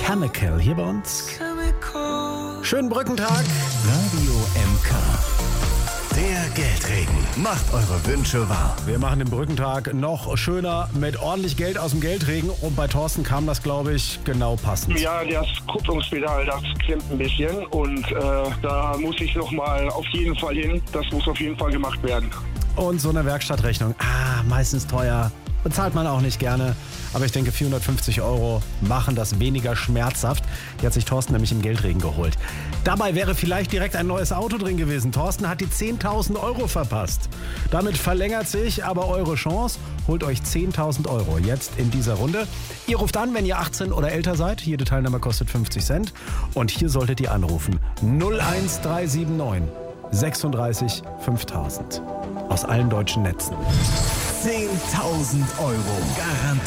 Chemical hier bei uns. Schönen Brückentag. Radio MK. Der Geldregen macht eure Wünsche wahr. Wir machen den Brückentag noch schöner mit ordentlich Geld aus dem Geldregen. Und bei Thorsten kam das, glaube ich, genau passend. Ja, das Kupplungspedal, das klemmt ein bisschen und da muss ich noch mal auf jeden Fall hin. Das muss auf jeden Fall gemacht werden. Und so eine Werkstattrechnung, meistens teuer, bezahlt man auch nicht gerne. Aber ich denke, 450 € machen das weniger schmerzhaft. Die hat sich Thorsten nämlich im Geldregen geholt. Dabei wäre vielleicht direkt ein neues Auto drin gewesen. Thorsten hat die 10.000 € verpasst. Damit verlängert sich aber eure Chance. Holt euch 10.000 € jetzt in dieser Runde. Ihr ruft an, wenn ihr 18 oder älter seid. Jede Teilnahme kostet 50 Cent. Und hier solltet ihr anrufen. 01379 36 5000. Aus allen deutschen Netzen. 10.000 € garantiert.